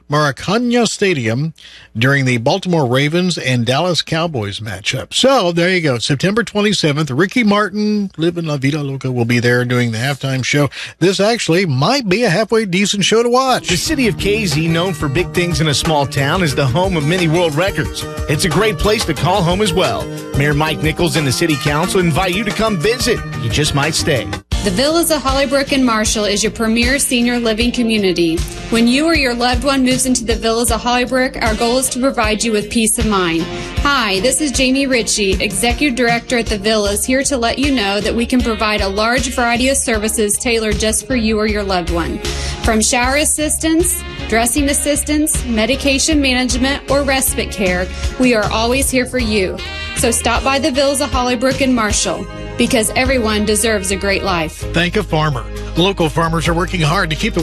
Maracana Stadium during the Baltimore Ravens and Dallas Cowboys matchup. So there you go. September 27th, Ricky Martin, Livin' La Vida Loca, will be there doing the halftime show. This actually might be a halfway decent show to watch. The city of KZ, known for big things in a small town, is the home of many world records. It's a great place to call home as well. Mayor Mike Nichols and the city council invite you to come visit. You just might stay. The Villas of Hollybrook and Marshall is your premier senior living community. When you or your loved one moves into the Villas of Hollybrook, our goal is to provide you with peace of mind. Hi, this is Jamie Ritchie, Executive Director at the Villas, here to let you know that we can provide a large variety of services tailored just for you or your loved one. From shower assistance, dressing assistance, medication management, or respite care, we are always here for you. So stop by the Villas of Hollybrook and Marshall, because everyone deserves a great life. Thank a farmer. Local farmers are working hard to keep the